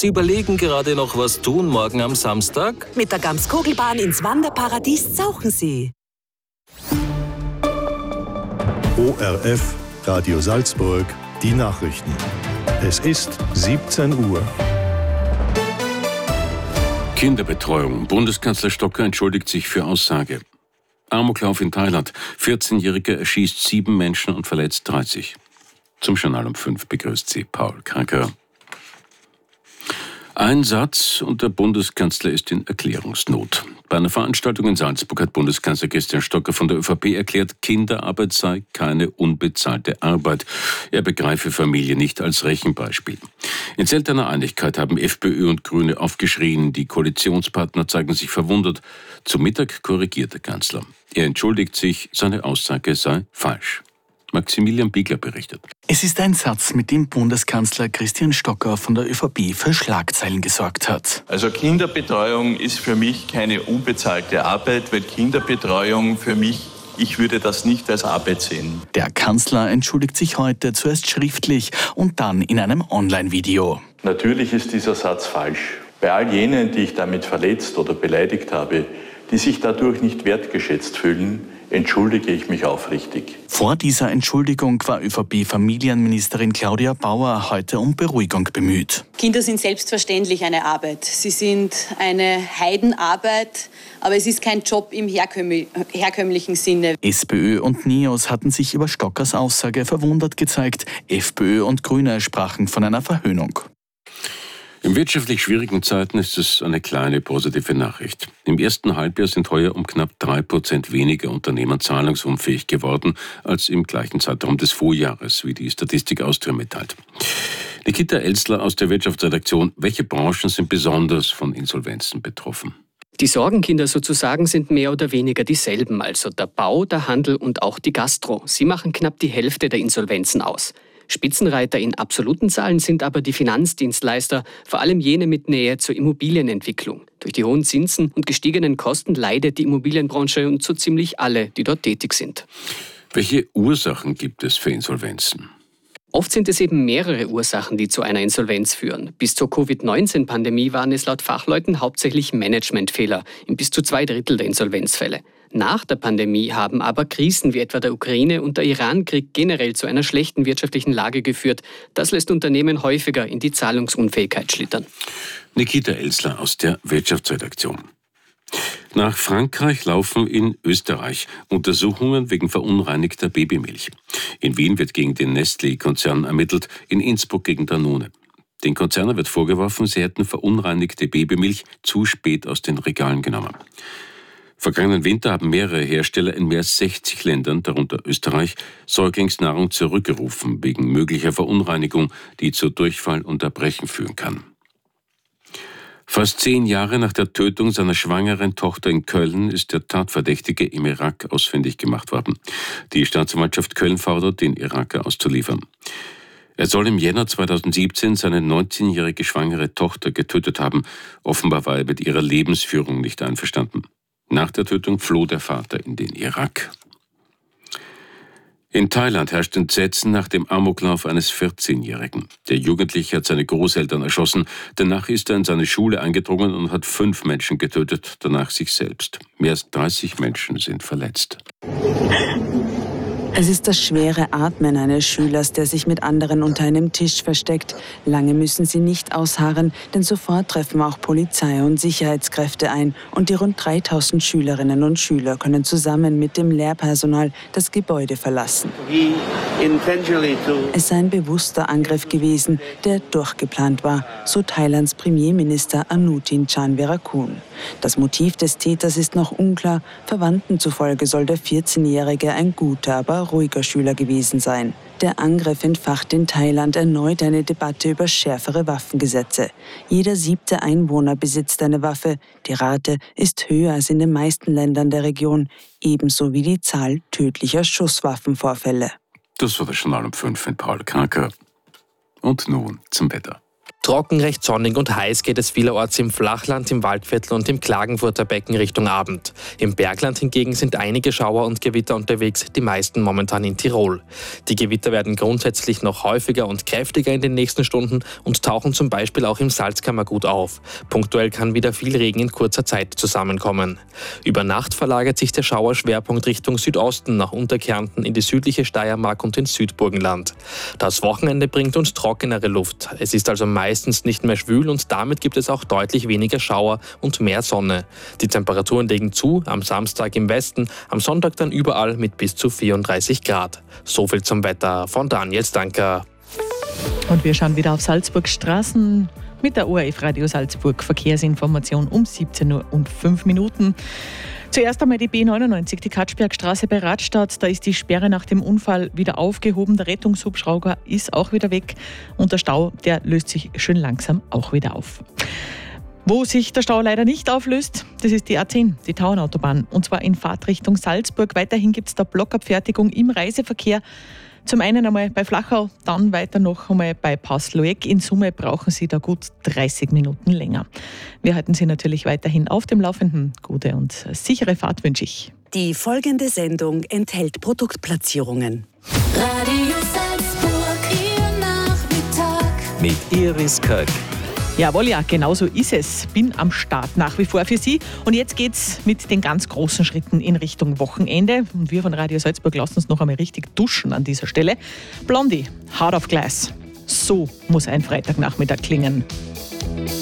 Sie überlegen gerade noch, was tun morgen am Samstag? Mit der Gamskugelbahn ins Wanderparadies Zauchensee. ORF, Radio Salzburg, die Nachrichten. Es ist 17 Uhr. Kinderbetreuung. Bundeskanzler Stocker entschuldigt sich für Aussage. Amoklauf in Thailand. 14-Jähriger erschießt 7 Menschen und verletzt 30. Zum Journal um 5 begrüßt Sie Paul Kranker. Ein Satz und der Bundeskanzler ist in Erklärungsnot. Bei einer Veranstaltung in Salzburg hat Bundeskanzler Christian Stocker von der ÖVP erklärt, Kinderarbeit sei keine unbezahlte Arbeit. Er begreife Familie nicht als Rechenbeispiel. In seltener Einigkeit haben FPÖ und Grüne aufgeschrien. Die Koalitionspartner zeigen sich verwundert. Zum Mittag korrigiert der Kanzler. Er entschuldigt sich, seine Aussage sei falsch. Maximilian Biegler berichtet. Es ist ein Satz, mit dem Bundeskanzler Christian Stocker von der ÖVP für Schlagzeilen gesorgt hat. Also Kinderbetreuung ist für mich keine unbezahlte Arbeit, weil Kinderbetreuung für mich, ich würde das nicht als Arbeit sehen. Der Kanzler entschuldigt sich heute zuerst schriftlich und dann in einem Online-Video. Natürlich ist dieser Satz falsch. Bei all jenen, die ich damit verletzt oder beleidigt habe, die sich dadurch nicht wertgeschätzt fühlen, entschuldige ich mich aufrichtig. Vor dieser Entschuldigung war ÖVP-Familienministerin Claudia Bauer heute um Beruhigung bemüht. Kinder sind selbstverständlich eine Arbeit. Sie sind eine Heidenarbeit, aber es ist kein Job im herkömmlichen Sinne. SPÖ und NEOS hatten sich über Stockers Aussage verwundert gezeigt. FPÖ und Grüne sprachen von einer Verhöhnung. In wirtschaftlich schwierigen Zeiten ist es eine kleine positive Nachricht. Im ersten Halbjahr sind heuer um knapp 3% weniger Unternehmen zahlungsunfähig geworden als im gleichen Zeitraum des Vorjahres, wie die Statistik Austria mitteilt. Nikita Elstler aus der Wirtschaftsredaktion. Welche Branchen sind besonders von Insolvenzen betroffen? Die Sorgenkinder sozusagen sind mehr oder weniger dieselben, also der Bau, der Handel und auch die Gastro. Sie machen knapp die Hälfte der Insolvenzen aus. Spitzenreiter in absoluten Zahlen sind aber die Finanzdienstleister, vor allem jene mit Nähe zur Immobilienentwicklung. Durch die hohen Zinsen und gestiegenen Kosten leidet die Immobilienbranche und so ziemlich alle, die dort tätig sind. Welche Ursachen gibt es für Insolvenzen? Oft sind es eben mehrere Ursachen, die zu einer Insolvenz führen. Bis zur Covid-19-Pandemie waren es laut Fachleuten hauptsächlich Managementfehler in bis zu 2/3 der Insolvenzfälle. Nach der Pandemie haben aber Krisen wie etwa der Ukraine- und der Iran-Krieg generell zu einer schlechten wirtschaftlichen Lage geführt. Das lässt Unternehmen häufiger in die Zahlungsunfähigkeit schlittern. Nikita Elstler aus der Wirtschaftsredaktion. Nach Frankreich laufen in Österreich Untersuchungen wegen verunreinigter Babymilch. In Wien wird gegen den Nestlé-Konzern ermittelt, in Innsbruck gegen Danone. Den Konzernen wird vorgeworfen, sie hätten verunreinigte Babymilch zu spät aus den Regalen genommen. Vergangenen Winter haben mehrere Hersteller in mehr als 60 Ländern, darunter Österreich, Säuglingsnahrung zurückgerufen wegen möglicher Verunreinigung, die zu Durchfall und Erbrechen führen kann. Fast 10 Jahre nach der Tötung seiner schwangeren Tochter in Köln ist der Tatverdächtige im Irak ausfindig gemacht worden. Die Staatsanwaltschaft Köln fordert, den Iraker auszuliefern. Er soll im Jänner 2017 seine 19-jährige schwangere Tochter getötet haben. Offenbar war er mit ihrer Lebensführung nicht einverstanden. Nach der Tötung floh der Vater in den Irak. In Thailand herrscht Entsetzen nach dem Amoklauf eines 14-Jährigen. Der Jugendliche hat seine Großeltern erschossen. Danach ist er in seine Schule eingedrungen und hat 5 Menschen getötet, danach sich selbst. Mehr als 30 Menschen sind verletzt. Es ist das schwere Atmen eines Schülers, der sich mit anderen unter einem Tisch versteckt. Lange müssen sie nicht ausharren, denn sofort treffen auch Polizei und Sicherheitskräfte ein. Und die rund 3000 Schülerinnen und Schüler können zusammen mit dem Lehrpersonal das Gebäude verlassen. Es sei ein bewusster Angriff gewesen, der durchgeplant war, so Thailands Premierminister Anutin Chanvirakul. Das Motiv des Täters ist noch unklar. Verwandten zufolge soll der 14-Jährige ein guter, aber ruhiger Schüler gewesen sein. Der Angriff entfacht in Thailand erneut eine Debatte über schärfere Waffengesetze. Jeder 7. Einwohner besitzt eine Waffe. Die Rate ist höher als in den meisten Ländern der Region, ebenso wie die Zahl tödlicher Schusswaffenvorfälle. Das war das Journal um 5 mit Paul Kranker. Und nun zum Wetter. Trocken, recht sonnig und heiß geht es vielerorts im Flachland, im Waldviertel und im Klagenfurter Becken Richtung Abend. Im Bergland hingegen sind einige Schauer und Gewitter unterwegs, die meisten momentan in Tirol. Die Gewitter werden grundsätzlich noch häufiger und kräftiger in den nächsten Stunden und tauchen zum Beispiel auch im Salzkammergut auf. Punktuell kann wieder viel Regen in kurzer Zeit zusammenkommen. Über Nacht verlagert sich der Schauerschwerpunkt Richtung Südosten nach Unterkärnten in die südliche Steiermark und ins Südburgenland. Das Wochenende bringt uns trockenere Luft. Es ist also meistens nicht mehr schwül und damit gibt es auch deutlich weniger Schauer und mehr Sonne. Die Temperaturen legen zu, am Samstag im Westen, am Sonntag dann überall mit bis zu 34 Grad. So viel zum Wetter von Daniel Stanker. Und wir schauen wieder auf Salzburgs Straßen mit der ORF Radio Salzburg. Verkehrsinformation um 17:05 Uhr. Zuerst einmal die B99, die Katschbergstraße bei Radstadt. Da ist die Sperre nach dem Unfall wieder aufgehoben. Der Rettungshubschrauber ist auch wieder weg. Und der Stau, der löst sich schön langsam auch wieder auf. Wo sich der Stau leider nicht auflöst, das ist die A10, die Tauernautobahn. Und zwar in Fahrtrichtung Salzburg. Weiterhin gibt es da Blockabfertigung im Reiseverkehr. Zum einen einmal bei Flachau, dann weiter noch einmal bei Passloeck. In Summe brauchen Sie da gut 30 Minuten länger. Wir halten Sie natürlich weiterhin auf dem Laufenden. Gute und sichere Fahrt wünsche ich. Die folgende Sendung enthält Produktplatzierungen. Radio Salzburg, Ihr Nachmittag. Mit Iris Köck. Jawohl, ja, genau so ist es. Bin am Start nach wie vor für Sie. Und jetzt geht's mit den ganz großen Schritten in Richtung Wochenende. Und wir von Radio Salzburg lassen uns noch einmal richtig duschen an dieser Stelle. Blondie, Hard auf Glas. So muss ein Freitagnachmittag klingen.